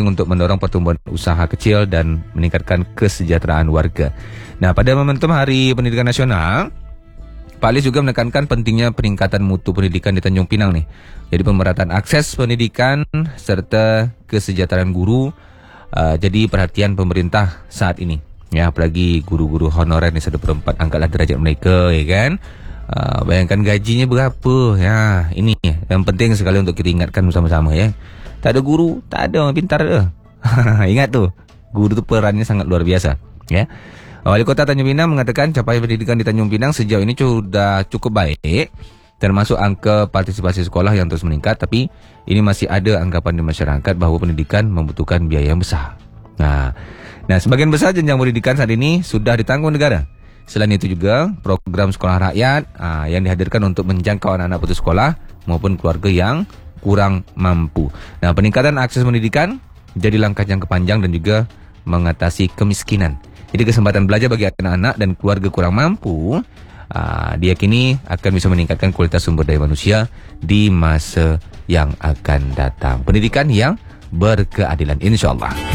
penting untuk mendorong pertumbuhan usaha kecil dan meningkatkan kesejahteraan warga. Nah, pada momentum Hari Pendidikan Nasional, Pak Lis juga menekankan pentingnya peningkatan mutu pendidikan di Tanjung Pinang nih. Jadi pemerataan akses pendidikan serta kesejahteraan guru jadi perhatian pemerintah saat ini. Ya, apalagi guru-guru honorer ni 1/4 angkatlah derajat mereka, ya kan? Bayangkan gajinya berapa. Ya, ini yang penting sekali untuk kita ingatkan bersama-sama, ya. Tak ada guru, tak ada orang pintar dah. Ingat tu, guru tu perannya sangat luar biasa, ya. Wali Kota Tanjung Pinang mengatakan capaian pendidikan di Tanjung Pinang sejauh ini sudah cukup baik, termasuk angka partisipasi sekolah yang terus meningkat, tapi ini masih ada anggapan di masyarakat bahawa pendidikan membutuhkan biaya yang besar. Nah, sebagian besar jenjang pendidikan saat ini sudah ditanggung negara. Selain itu juga program sekolah rakyat yang dihadirkan untuk menjangkau anak-anak putus sekolah maupun keluarga yang kurang mampu. Nah, peningkatan akses pendidikan jadi langkah jangka panjang dan juga mengatasi kemiskinan. Jadi kesempatan belajar bagi anak-anak dan keluarga kurang mampu diyakini akan bisa meningkatkan kualitas sumber daya manusia di masa yang akan datang. Pendidikan yang berkeadilan, insyaAllah.